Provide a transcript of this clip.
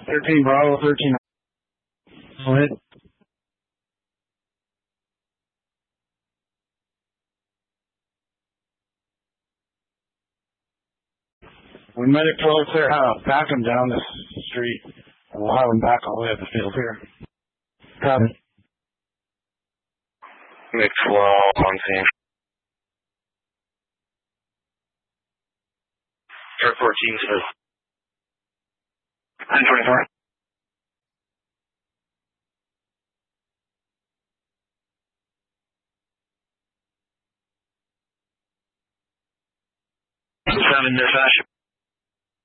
13 Bravo, 13. Go ahead. We met it close there, back him down the street. And we'll have him back all the way up the field here. Copy. McFlow on scene. Truck 14 says 1024. Seven dispatch.